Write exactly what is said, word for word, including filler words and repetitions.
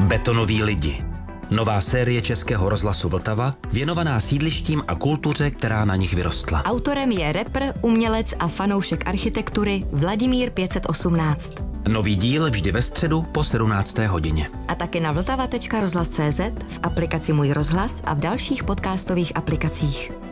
Betonoví lidi. Nová série Českého rozhlasu Vltava, věnovaná sídlištím a kultuře, která na nich vyrostla. Autorem je rapper, umělec a fanoušek architektury Vladimír pět set osmnáct. Nový díl vždy ve středu po sedmnácté hodině. A taky na vltava tečka rozhlas tečka cé zet, v aplikaci Můj rozhlas a v dalších podcastových aplikacích.